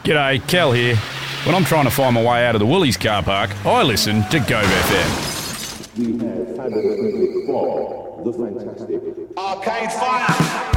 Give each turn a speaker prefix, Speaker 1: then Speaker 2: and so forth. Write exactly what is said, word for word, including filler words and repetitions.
Speaker 1: G'day, Cal here. When I'm trying to find my way out of the Woolies car park, I listen to Gove F M.
Speaker 2: We have fabulous music from the fantastic
Speaker 3: Arcade Fire.